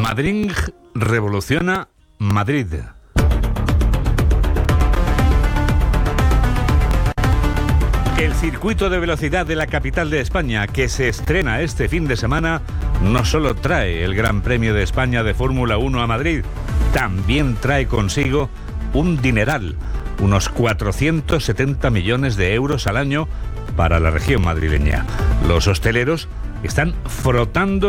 Madrid revoluciona Madrid. El circuito de velocidad de la capital de España, que se estrena este fin de semana, no solo trae el Gran Premio de España de Fórmula 1 a Madrid, también trae consigo un dineral, unos 470 millones de euros al año para la región madrileña. Los hosteleros están frotando